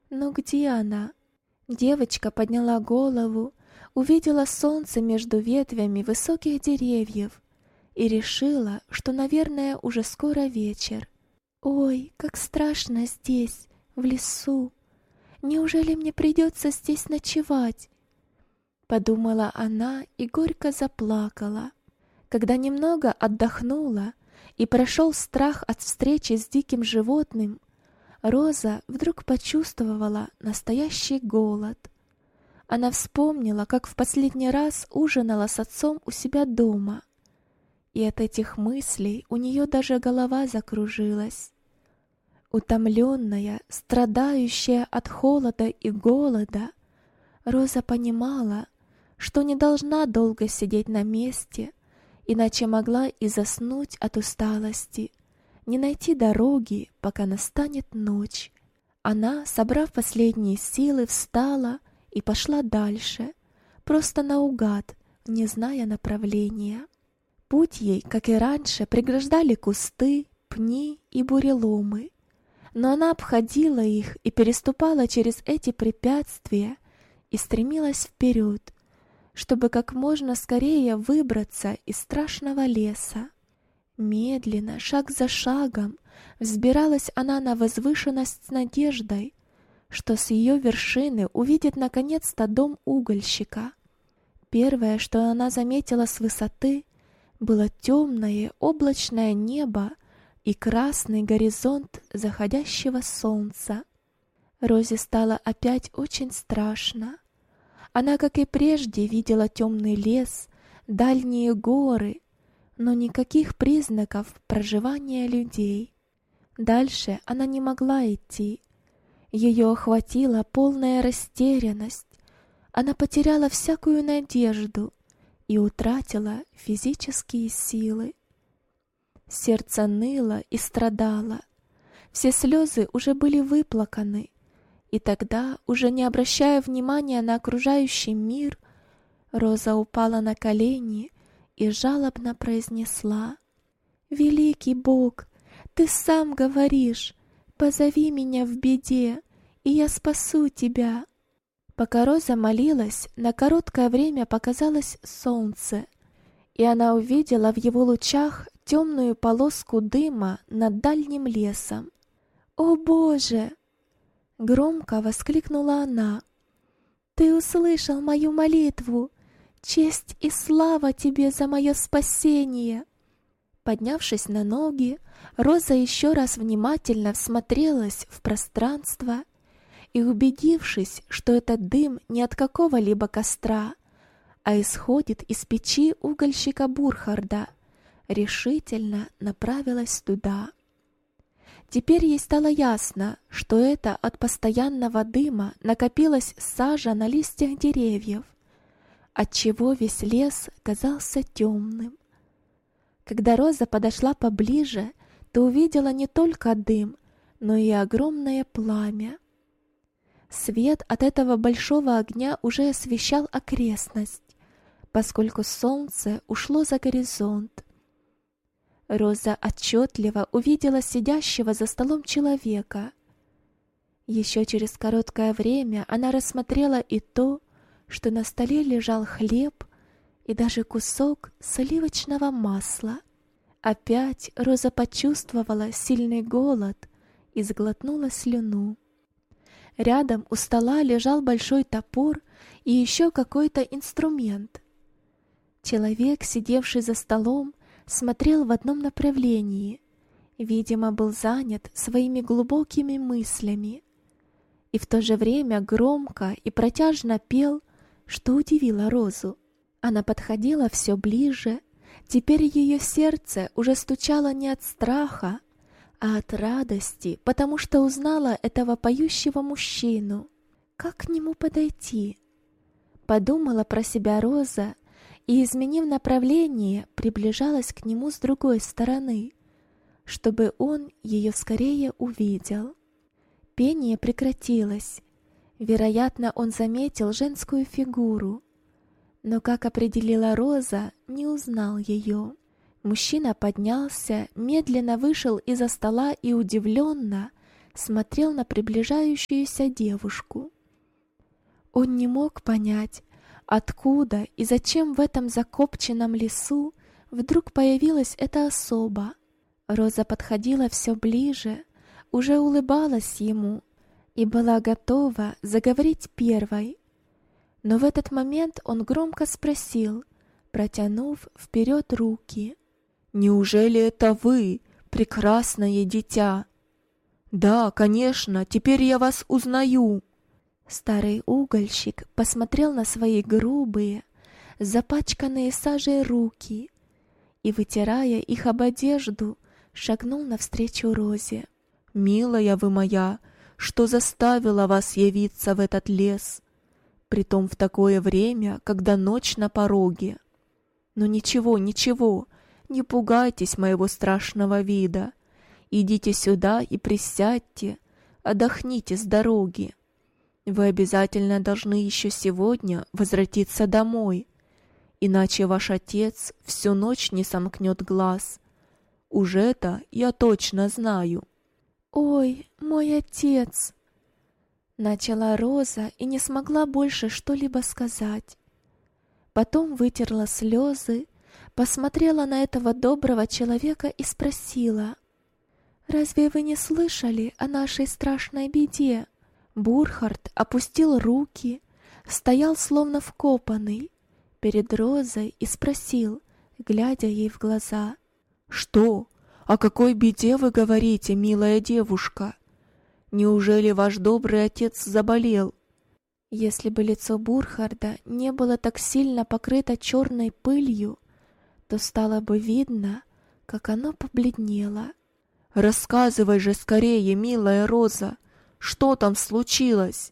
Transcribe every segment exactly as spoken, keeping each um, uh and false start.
Но где она? Девочка подняла голову, увидела солнце между ветвями высоких деревьев и решила, что, наверное, уже скоро вечер. «Ой, как страшно здесь, в лесу! Неужели мне придется здесь ночевать?» Подумала она и горько заплакала. Когда немного отдохнула и прошел страх от встречи с диким животным, Роза вдруг почувствовала настоящий голод. Она вспомнила, как в последний раз ужинала с отцом у себя дома, и от этих мыслей у нее даже голова закружилась. Утомленная, страдающая от холода и голода, Роза понимала, что не должна долго сидеть на месте, иначе могла и заснуть от усталости, не найти дороги, пока настанет ночь. Она, собрав последние силы, встала и пошла дальше, просто наугад, не зная направления. Путь ей, как и раньше, преграждали кусты, пни и буреломы, но она обходила их и переступала через эти препятствия и стремилась вперед, чтобы как можно скорее выбраться из страшного леса. Медленно, шаг за шагом, взбиралась она на возвышенность с надеждой, что с ее вершины увидит наконец-то дом угольщика. Первое, что она заметила с высоты, было темное облачное небо и красный горизонт заходящего солнца. Розе стало опять очень страшно. Она, как и прежде, видела темный лес, дальние горы, но никаких признаков проживания людей. Дальше она не могла идти. Ее охватила полная растерянность. Она потеряла всякую надежду и утратила физические силы. Сердце ныло и страдало. Все слезы уже были выплаканы, и тогда, уже не обращая внимания на окружающий мир, Роза упала на колени и жалобно произнесла: «Великий Бог, Ты сам говоришь, позови меня в беде, и я спасу тебя». Пока Роза молилась, на короткое время показалось солнце, и она увидела в его лучах темную полоску дыма над дальним лесом. «О Боже!» — громко воскликнула она. «Ты услышал мою молитву! Честь и слава Тебе за мое спасение!» Поднявшись на ноги, Роза еще раз внимательно всмотрелась в пространство и, убедившись, что этот дым не от какого-либо костра, а исходит из печи угольщика Бурхарда, решительно направилась туда. Теперь ей стало ясно, что это от постоянного дыма накопилась сажа на листьях деревьев, отчего весь лес казался темным. Когда Роза подошла поближе, то увидела не только дым, но и огромное пламя. Свет от этого большого огня уже освещал окрестность, поскольку солнце ушло за горизонт. Роза отчетливо увидела сидящего за столом человека. Еще через короткое время она рассмотрела и то, что на столе лежал хлеб и даже кусок сливочного масла. Опять Роза почувствовала сильный голод и сглотнула слюну. Рядом у стола лежал большой топор и еще какой-то инструмент. Человек, сидевший за столом, смотрел в одном направлении, видимо, был занят своими глубокими мыслями, и в то же время громко и протяжно пел, что удивило Розу. Она подходила все ближе, теперь ее сердце уже стучало не от страха, а от радости, потому что узнала этого поющего мужчину. Как к нему подойти? Подумала про себя Роза, и, изменив направление, приближалась к нему с другой стороны, чтобы он ее скорее увидел. Пение прекратилось. Вероятно, он заметил женскую фигуру, но, как определила Роза, не узнал ее. Мужчина поднялся, медленно вышел из-за стола и удивленно, смотрел на приближающуюся девушку. Он не мог понять, откуда и зачем в этом закопченном лесу вдруг появилась эта особа. Роза подходила все ближе, уже улыбалась ему и была готова заговорить первой. Но в этот момент он громко спросил, протянув вперед руки: «Неужели это вы, прекрасное дитя?» «Да, конечно, теперь я вас узнаю». Старый угольщик посмотрел на свои грубые, запачканные сажей руки и, вытирая их об одежду, шагнул навстречу Розе. «Милая вы моя, что заставило вас явиться в этот лес, притом в такое время, когда ночь на пороге? Но ничего, ничего, не пугайтесь моего страшного вида. Идите сюда и присядьте, отдохните с дороги. Вы обязательно должны еще сегодня возвратиться домой, иначе ваш отец всю ночь не сомкнет глаз. Уж это я точно знаю». «Ой, мой отец!» Начала Роза и не смогла больше что-либо сказать. Потом вытерла слезы, посмотрела на этого доброго человека и спросила: «Разве вы не слышали о нашей страшной беде?» Бурхард опустил руки, стоял словно вкопанный перед Розой и спросил, глядя ей в глаза: «Что? О какой беде вы говорите, милая девушка? Неужели ваш добрый отец заболел?» Если бы лицо Бурхарда не было так сильно покрыто черной пылью, то стало бы видно, как оно побледнело. «Рассказывай же скорее, милая Роза, что там случилось?»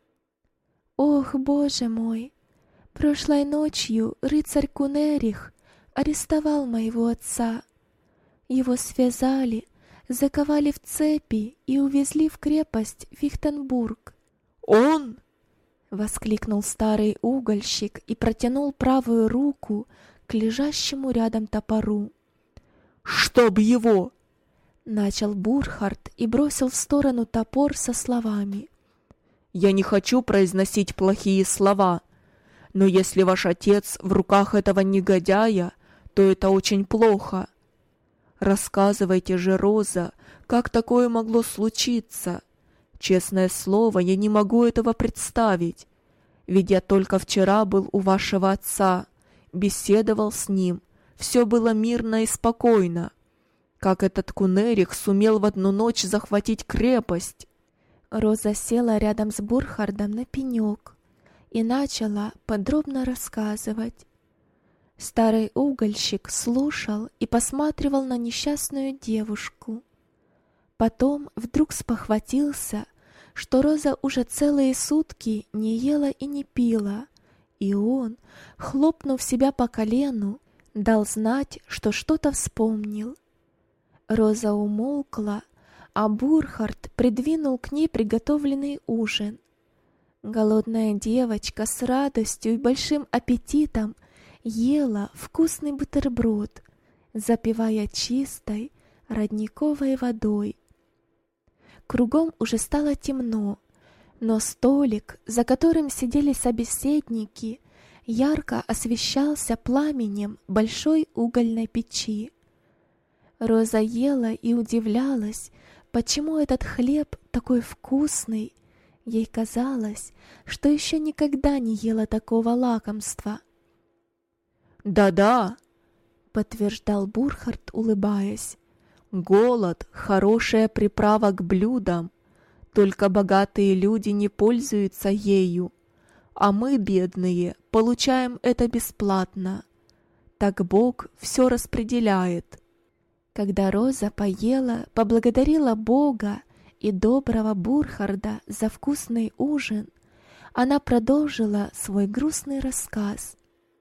«Ох, Боже мой! Прошлой ночью рыцарь Кунерих арестовал моего отца. Его связали, заковали в цепи и увезли в крепость Фихтенбург». «Он?» — воскликнул старый угольщик и протянул правую руку к лежащему рядом топору. «Чтоб его!» — начал Бурхард и бросил в сторону топор со словами: «Я не хочу произносить плохие слова, но если ваш отец в руках этого негодяя, то это очень плохо. Рассказывайте же, Роза, как такое могло случиться? Честное слово, я не могу этого представить, ведь я только вчера был у вашего отца, беседовал с ним, все было мирно и спокойно. Как этот Кунерих сумел в одну ночь захватить крепость?» Роза села рядом с Бурхардом на пенек и начала подробно рассказывать. Старый угольщик слушал и посматривал на несчастную девушку. Потом вдруг спохватился, что Роза уже целые сутки не ела и не пила, и он, хлопнув себя по колену, дал знать, что что-то вспомнил. Роза умолкла, а Бурхард придвинул к ней приготовленный ужин. Голодная девочка с радостью и большим аппетитом ела вкусный бутерброд, запивая чистой родниковой водой. Кругом уже стало темно, но столик, за которым сидели собеседники, ярко освещался пламенем большой угольной печи. Роза ела и удивлялась, почему этот хлеб такой вкусный. Ей казалось, что еще никогда не ела такого лакомства. «Да-да», — подтверждал Бурхард, улыбаясь, «голод — хорошая приправа к блюдам, только богатые люди не пользуются ею, а мы, бедные, получаем это бесплатно. Так Бог все распределяет». Когда Роза поела, поблагодарила Бога и доброго Бурхарда за вкусный ужин, она продолжила свой грустный рассказ.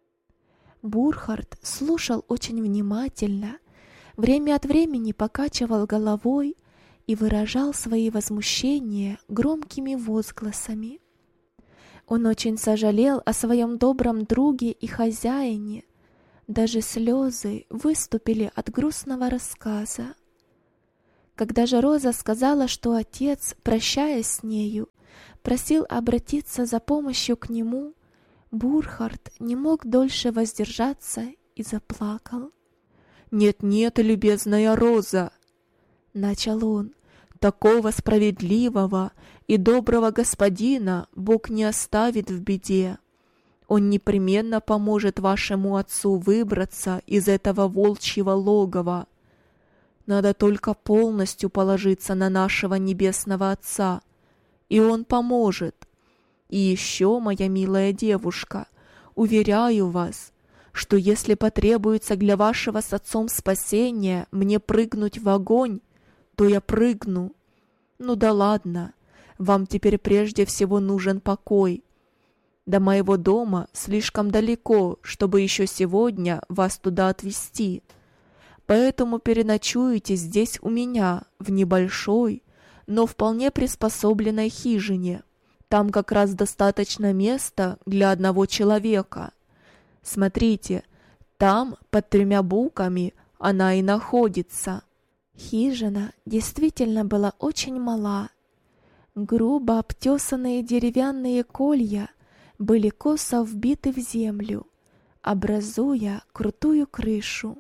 Бурхард слушал очень внимательно, время от времени покачивал головой и выражал свои возмущения громкими возгласами. Он очень сожалел о своем добром друге и хозяине, даже слезы выступили от грустного рассказа. Когда же Роза сказала, что отец, прощаясь с нею, просил обратиться за помощью к нему, Бурхард не мог дольше воздержаться и заплакал. «Нет-нет, любезная Роза!» — начал он. «Такого справедливого и доброго господина Бог не оставит в беде. Он непременно поможет вашему отцу выбраться из этого волчьего логова. Надо только полностью положиться на нашего небесного Отца, и Он поможет. И еще, моя милая девушка, уверяю вас, что если потребуется для вашего с отцом спасения мне прыгнуть в огонь, то я прыгну. Ну да ладно, вам теперь прежде всего нужен покой. До моего дома слишком далеко, чтобы еще сегодня вас туда отвезти. Поэтому переночуете здесь у меня, в небольшой, но вполне приспособленной хижине. Там как раз достаточно места для одного человека. Смотрите, там, под тремя буками, она и находится». Хижина действительно была очень мала. Грубо обтесанные деревянные колья были косо вбиты в землю, образуя крутую крышу.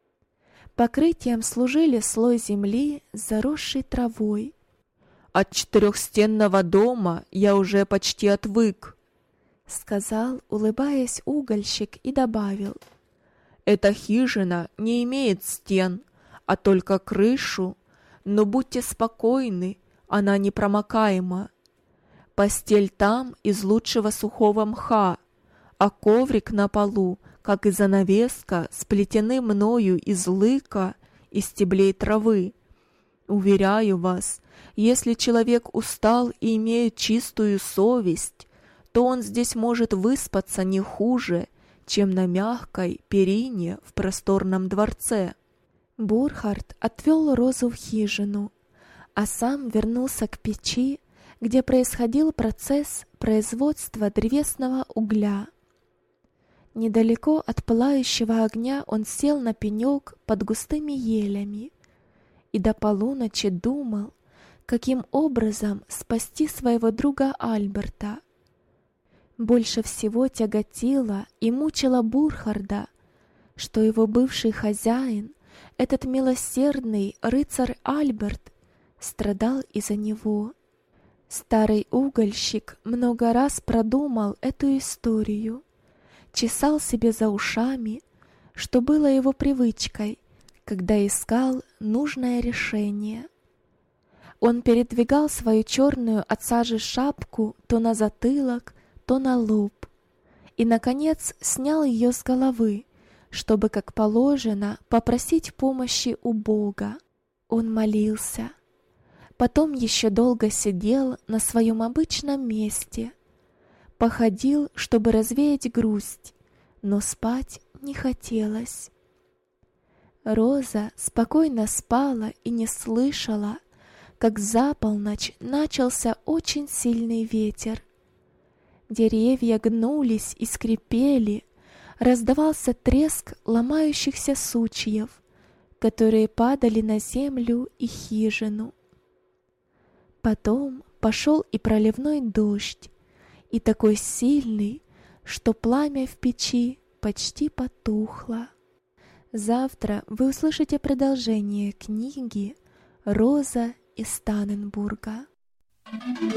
Покрытием служили слой земли, заросший травой. «От четырехстенного дома я уже почти отвык», — сказал, улыбаясь, угольщик и добавил. «Эта хижина не имеет стен, а только крышу, но будьте спокойны, она непромокаема. Постель там из лучшего сухого мха, а коврик на полу, как и занавеска, сплетены мною из лыка и стеблей травы. Уверяю вас, если человек устал и имеет чистую совесть, то он здесь может выспаться не хуже, чем на мягкой перине в просторном дворце». Бурхард отвел Розу в хижину, а сам вернулся к печи, где происходил процесс производства древесного угля. Недалеко от пылающего огня он сел на пенек под густыми елями и до полуночи думал, каким образом спасти своего друга Альберта. Больше всего тяготило и мучило Бурхарда, что его бывший хозяин, этот милосердный рыцарь Альберт, страдал из-за него. Старый угольщик много раз продумал эту историю, чесал себе за ушами, что было его привычкой, когда искал нужное решение. Он передвигал свою черную от сажи шапку то на затылок, то на лоб, и, наконец, снял ее с головы, чтобы, как положено, попросить помощи у Бога. Он молился. Потом еще долго сидел на своем обычном месте, походил, чтобы развеять грусть, но спать не хотелось. Роза спокойно спала и не слышала, как за полночь начался очень сильный ветер. Деревья гнулись и скрипели, раздавался треск ломающихся сучьев, которые падали на землю и хижину. Потом пошел и проливной дождь, и такой сильный, что пламя в печи почти потухло. Завтра вы услышите продолжение книги «Роза из Танненбурга».